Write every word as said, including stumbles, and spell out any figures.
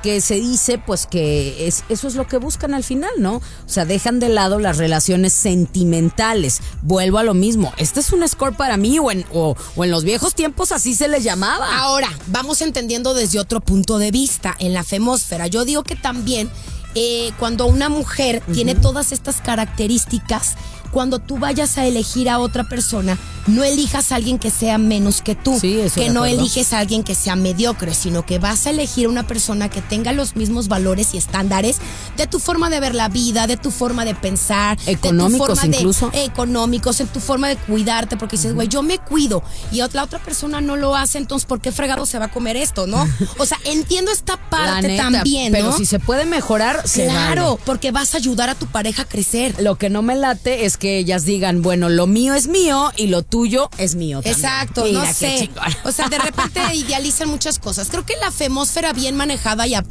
que se dice pues que es, eso es lo que buscan al final, ¿no? O sea, dejan de lado las relaciones sentimentales. Vuelvo a lo mismo. Este es un score para mí o en, o, o en los viejos tiempos así se les llamaba. Ahora, vamos entendiendo desde otro punto de vista en la femósfera. Yo digo que también eh, cuando una mujer uh-huh. tiene todas estas características, cuando tú vayas a elegir a otra persona, no elijas a alguien que sea menos que tú, sí, que no eliges a alguien que sea mediocre, sino que vas a elegir a una persona que tenga los mismos valores y estándares de tu forma de ver la vida, de tu forma de pensar, económicos de tu forma incluso, de, económicos, en tu forma de cuidarte, porque dices, güey, uh-huh. yo me cuido y la otra persona no lo hace, entonces ¿por qué fregado se va a comer esto, no? O sea, entiendo esta parte neta, también, ¿no? Pero si se puede mejorar, se claro, vale. porque vas a ayudar a tu pareja a crecer. Lo que no me late es que ellas digan, bueno, lo mío es mío y lo tuyo es mío también. Exacto, Mira, no sé. O sea, de repente idealizan muchas cosas. Creo que la femósfera bien manejada y,